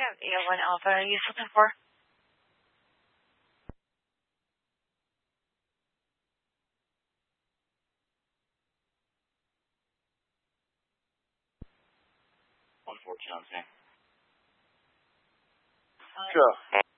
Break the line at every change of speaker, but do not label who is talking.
have A1 Alpha. Are you looking for?
Sure.